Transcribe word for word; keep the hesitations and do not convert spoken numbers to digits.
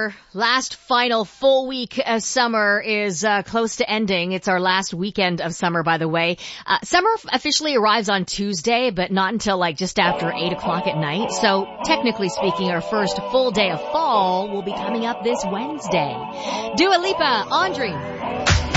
Our last final full week of summer is uh, close to ending. It's our last weekend of summer, by the way. Uh, summer officially arrives on Tuesday, but not until like just after eight o'clock at night. So technically speaking, our first full day of fall will be coming up this Wednesday. Dua Lipa, Andre.